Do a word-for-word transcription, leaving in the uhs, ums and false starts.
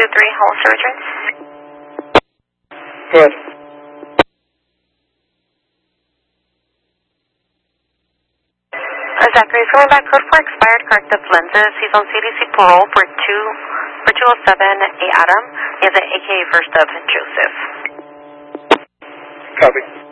two three, Hollister returns. Go ahead. Uh, Zachary is going back code for expired corrective lenses. He's on C D C parole for two for two oh seven A Adam. He has an A K A first of Joseph. Copy.